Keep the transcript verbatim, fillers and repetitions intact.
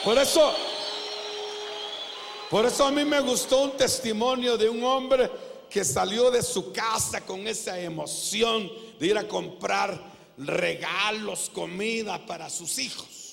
Por eso, por eso a mí me gustó un testimonio de un hombre que salió de su casa con esa emoción de ir a comprar regalos, comida para sus hijos.